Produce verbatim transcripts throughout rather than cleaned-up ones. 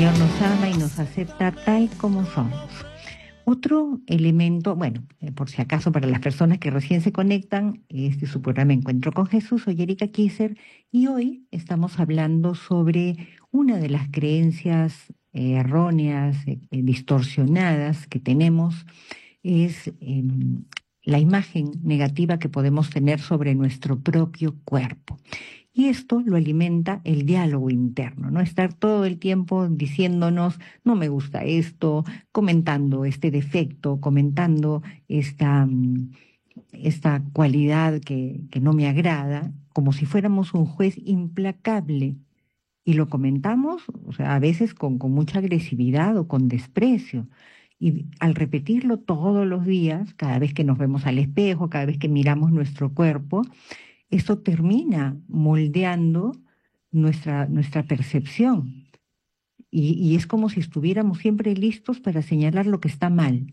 Señor nos ama y nos acepta tal como somos. Otro elemento, bueno, eh, por si acaso para las personas que recién se conectan, este es su programa Encuentro con Jesús, soy Erika Kisser y hoy estamos hablando sobre una de las creencias eh, erróneas, eh, eh, distorsionadas que tenemos, es eh, la imagen negativa que podemos tener sobre nuestro propio cuerpo. Y esto lo alimenta el diálogo interno, ¿no? Estar todo el tiempo diciéndonos, no me gusta esto, comentando este defecto, comentando esta, mm, esta cualidad que, que no me agrada, como si fuéramos un juez implacable. Y lo comentamos, o sea, a veces con, con mucha agresividad o con desprecio. Y al repetirlo todos los días, cada vez que nos vemos al espejo, cada vez que miramos nuestro cuerpo, eso termina moldeando nuestra, nuestra percepción. Y, y es como si estuviéramos siempre listos para señalar lo que está mal.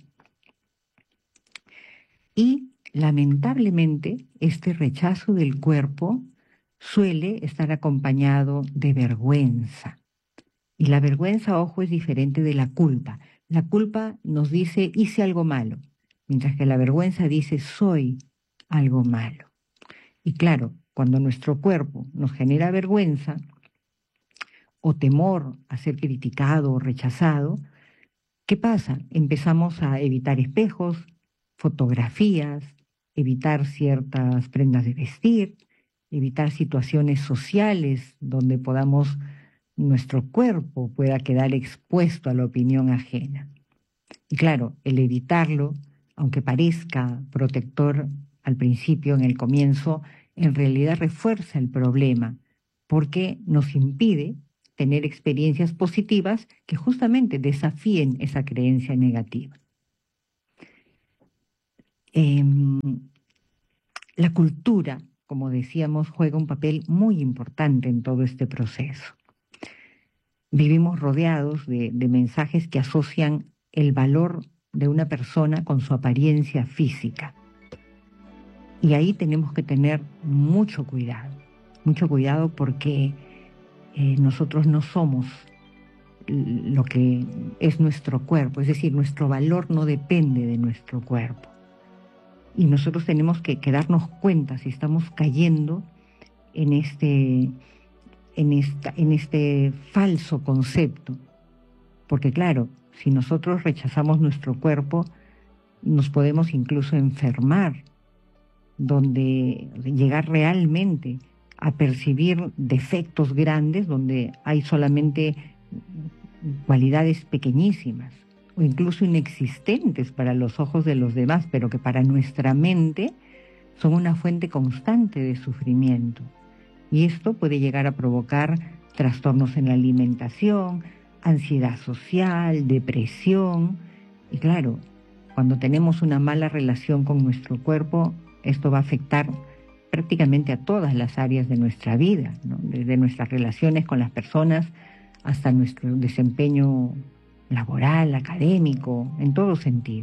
Y lamentablemente, este rechazo del cuerpo suele estar acompañado de vergüenza. Y la vergüenza, ojo, es diferente de la culpa. La culpa nos dice, hice algo malo, mientras que la vergüenza dice, soy algo malo. Y claro, cuando nuestro cuerpo nos genera vergüenza o temor a ser criticado o rechazado, ¿qué pasa? Empezamos a evitar espejos, fotografías, evitar ciertas prendas de vestir, evitar situaciones sociales donde podamos, nuestro cuerpo pueda quedar expuesto a la opinión ajena. Y claro, el evitarlo, aunque parezca protector al principio, en el comienzo, en realidad refuerza el problema, porque nos impide tener experiencias positivas que justamente desafíen esa creencia negativa. Eh, la cultura, como decíamos, juega un papel muy importante en todo este proceso. Vivimos rodeados de, de mensajes que asocian el valor de una persona con su apariencia física. Y ahí tenemos que tener mucho cuidado, mucho cuidado porque eh, nosotros no somos lo que es nuestro cuerpo, es decir, nuestro valor no depende de nuestro cuerpo. Y nosotros tenemos que, que darnos cuenta si estamos cayendo en este, en, esta, en este falso concepto. Porque claro, si nosotros rechazamos nuestro cuerpo, nos podemos incluso enfermar, donde llegar realmente a percibir defectos grandes, donde hay solamente cualidades pequeñísimas o incluso inexistentes para los ojos de los demás, pero que para nuestra mente son una fuente constante de sufrimiento. Y esto puede llegar a provocar trastornos en la alimentación, ansiedad social, depresión. Y claro, cuando tenemos una mala relación con nuestro cuerpo, esto va a afectar prácticamente a todas las áreas de nuestra vida, ¿no? Desde nuestras relaciones con las personas hasta nuestro desempeño laboral, académico, en todo sentido.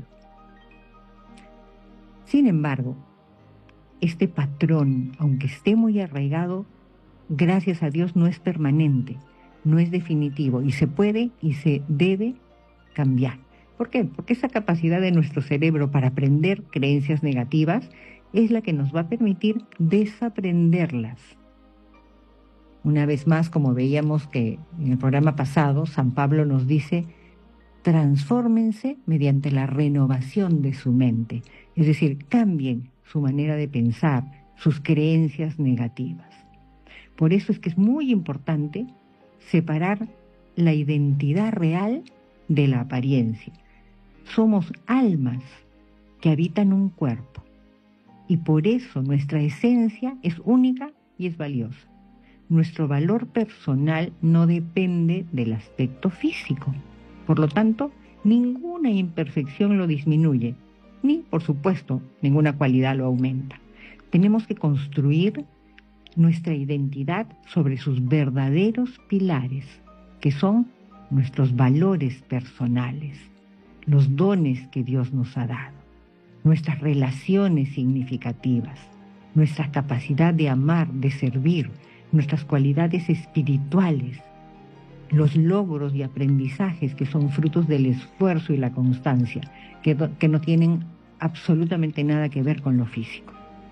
Sin embargo, este patrón, aunque esté muy arraigado, gracias a Dios no es permanente, no es definitivo y se puede y se debe cambiar. ¿Por qué? Porque esa capacidad de nuestro cerebro para aprender creencias negativas es la que nos va a permitir desaprenderlas. Una vez más, como veíamos que en el programa pasado, San Pablo nos dice, transfórmense mediante la renovación de su mente. Es decir, cambien su manera de pensar, sus creencias negativas. Por eso es que es muy importante separar la identidad real de la apariencia. Somos almas que habitan un cuerpo y por eso nuestra esencia es única y es valiosa. Nuestro valor personal no depende del aspecto físico. Por lo tanto, ninguna imperfección lo disminuye, ni, por supuesto, ninguna cualidad lo aumenta. Tenemos que construir nuestra identidad sobre sus verdaderos pilares, que son nuestros valores personales, los dones que Dios nos ha dado, nuestras relaciones significativas, nuestra capacidad de amar, de servir, nuestras cualidades espirituales. los logros y aprendizajes que son frutos del esfuerzo y la constancia, que, que no tienen absolutamente nada que ver con lo físico.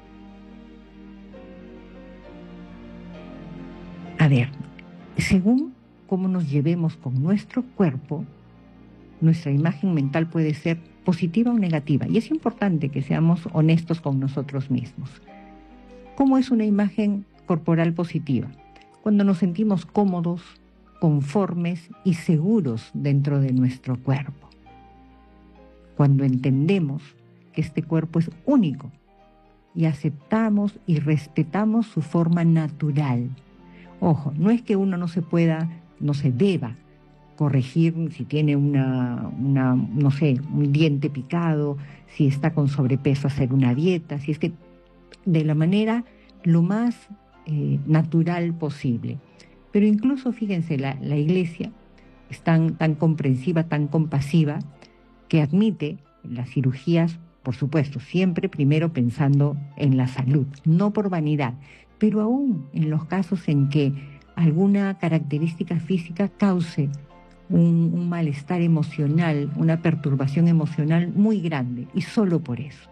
A ver, según cómo nos llevemos con nuestro cuerpo, nuestra imagen mental puede ser positiva o negativa. Y es importante que seamos honestos con nosotros mismos. ¿Cómo es una imagen corporal positiva? Cuando nos sentimos cómodos, conformes y seguros dentro de nuestro cuerpo. Cuando entendemos que este cuerpo es único y aceptamos y respetamos su forma natural. Ojo, no es que uno no se pueda, no se deba corregir si tiene una, una, no sé, un diente picado, si está con sobrepeso, hacer una dieta, si es que de la manera lo más eh, natural posible. Pero incluso, fíjense, la, la iglesia es tan, tan comprensiva, tan compasiva, que admite las cirugías, por supuesto, siempre primero pensando en la salud, no por vanidad, pero aún en los casos en que alguna característica física cause un, un malestar emocional, una perturbación emocional muy grande, y solo por eso.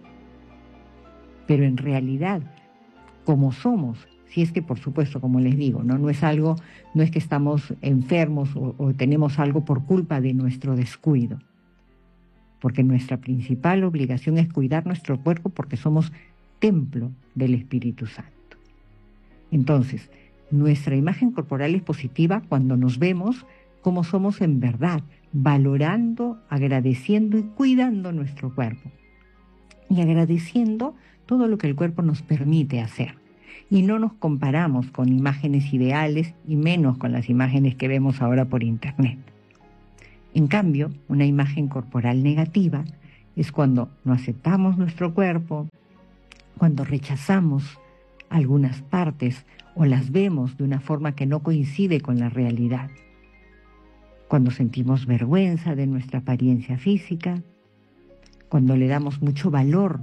Pero en realidad, como somos, si es que por supuesto, como les digo, no, no es algo, no es que estamos enfermos o, o tenemos algo por culpa de nuestro descuido, porque nuestra principal obligación es cuidar nuestro cuerpo porque somos templo del Espíritu Santo. Entonces, nuestra imagen corporal es positiva cuando nos vemos como somos en verdad, valorando, agradeciendo y cuidando nuestro cuerpo. Y agradeciendo todo lo que el cuerpo nos permite hacer. Y no nos comparamos con imágenes ideales y menos con las imágenes que vemos ahora por internet. En cambio, una imagen corporal negativa es cuando no aceptamos nuestro cuerpo, cuando rechazamos algunas partes o las vemos de una forma que no coincide con la realidad, cuando sentimos vergüenza de nuestra apariencia física, cuando le damos mucho valor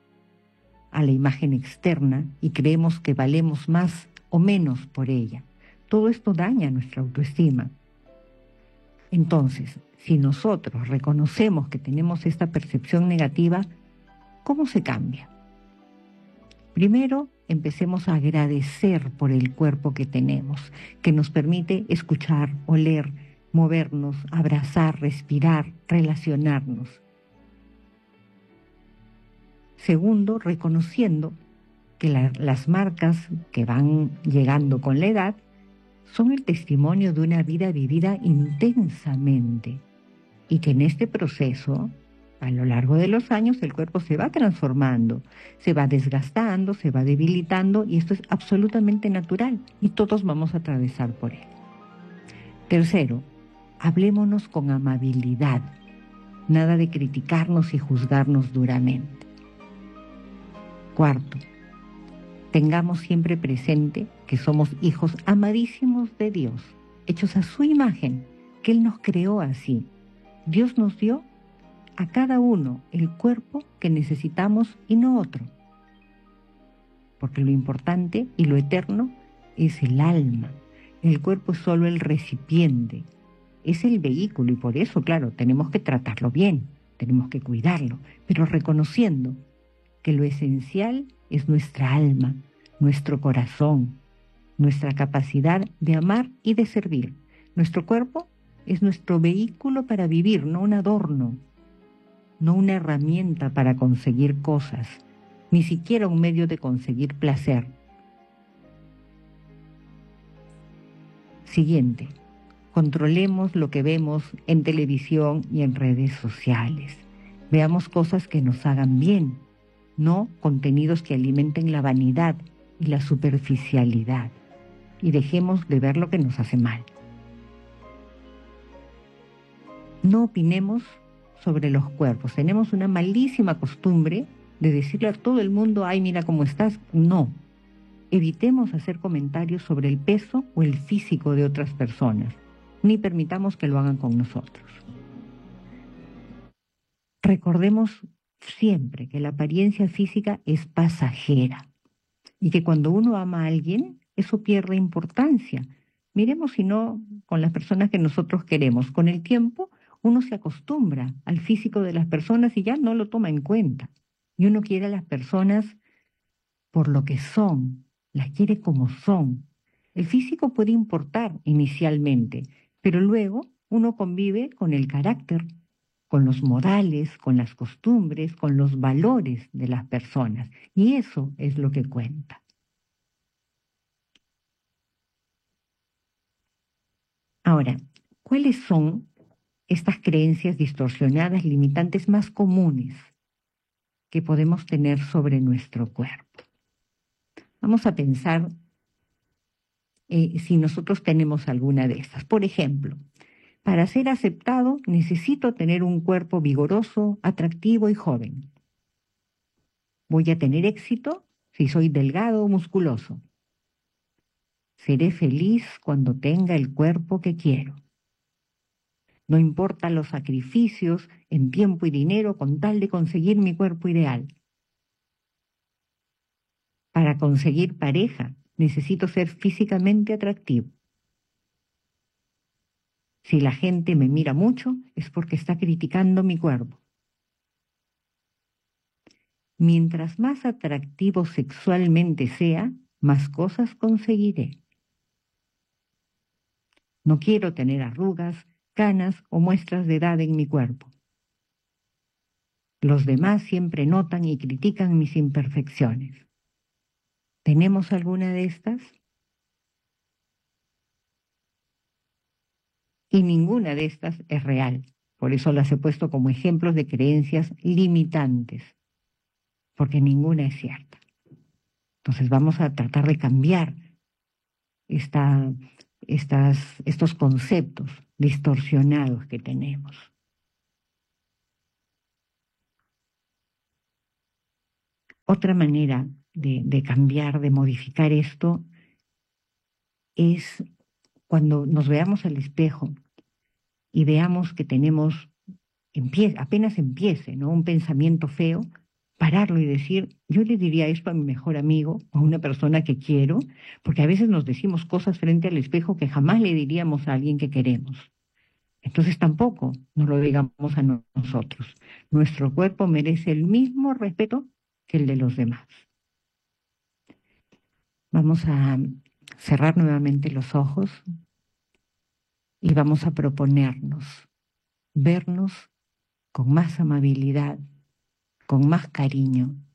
a la imagen externa y creemos que valemos más o menos por ella. Todo esto daña nuestra autoestima. Entonces, si nosotros reconocemos que tenemos esta percepción negativa, ¿cómo se cambia? Primero, empecemos a agradecer por el cuerpo que tenemos, que nos permite escuchar, oler, movernos, abrazar, respirar, relacionarnos. Segundo, reconociendo que la, las marcas que van llegando con la edad son el testimonio de una vida vivida intensamente y que en este proceso, a lo largo de los años, el cuerpo se va transformando, se va desgastando, se va debilitando y esto es absolutamente natural y todos vamos a atravesar por él. Tercero, hablémonos con amabilidad, nada de criticarnos y juzgarnos duramente. Cuarto, tengamos siempre presente que somos hijos amadísimos de Dios, hechos a su imagen, que Él nos creó así. Dios nos dio a cada uno el cuerpo que necesitamos y no otro. Porque lo importante y lo eterno es el alma. El cuerpo es solo el recipiente, es el vehículo y por eso, claro, tenemos que tratarlo bien, tenemos que cuidarlo, pero reconociendo que lo esencial es nuestra alma, nuestro corazón, nuestra capacidad de amar y de servir. Nuestro cuerpo es nuestro vehículo para vivir, no un adorno, no una herramienta para conseguir cosas, ni siquiera un medio de conseguir placer. Siguiente, controlemos lo que vemos en televisión y en redes sociales. Veamos cosas que nos hagan bien, no contenidos que alimenten la vanidad y la superficialidad, y dejemos de ver lo que nos hace mal. No opinemos sobre los cuerpos. Tenemos una malísima costumbre de decirle a todo el mundo, ay, mira cómo estás. No. Evitemos hacer comentarios sobre el peso o el físico de otras personas, ni permitamos que lo hagan con nosotros. Recordemos siempre que la apariencia física es pasajera y que cuando uno ama a alguien, eso pierde importancia, Miremos si no con las personas que nosotros queremos. Con el tiempo uno se acostumbra al físico de las personas y ya no lo toma en cuenta. Y uno quiere a las personas por lo que son, las quiere como son. El físico puede importar inicialmente, pero luego uno convive con el carácter, con los modales, con las costumbres, con los valores de las personas. Y eso es lo que cuenta. Ahora, ¿cuáles son estas creencias distorsionadas, limitantes más comunes que podemos tener sobre nuestro cuerpo? Vamos a pensar eh, si nosotros tenemos alguna de estas. Por ejemplo, para ser aceptado necesito tener un cuerpo vigoroso, atractivo y joven. Voy a tener éxito si soy delgado o musculoso. Seré feliz cuando tenga el cuerpo que quiero. No importa los sacrificios en tiempo y dinero con tal de conseguir mi cuerpo ideal. Para conseguir pareja necesito ser físicamente atractivo. Si la gente me mira mucho es porque está criticando mi cuerpo. Mientras más atractivo sexualmente sea, más cosas conseguiré. No quiero tener arrugas, canas o muestras de edad en mi cuerpo. Los demás siempre notan y critican mis imperfecciones. ¿Tenemos alguna de estas? Y ninguna de estas es real. Por eso las he puesto como ejemplos de creencias limitantes, porque ninguna es cierta. Entonces vamos a tratar de cambiar esta, estas, estos conceptos distorsionados que tenemos. Otra manera de, de cambiar, de modificar esto, es cuando nos veamos al espejo y veamos que tenemos, empie- apenas empiece, ¿no?, un pensamiento feo, pararlo y decir, yo le diría esto a mi mejor amigo o a una persona que quiero, porque a veces nos decimos cosas frente al espejo que jamás le diríamos a alguien que queremos. Entonces tampoco nos lo digamos a no- nosotros. Nuestro cuerpo merece el mismo respeto que el de los demás. Vamos a cerrar nuevamente los ojos y vamos a proponernos vernos con más amabilidad, con más cariño,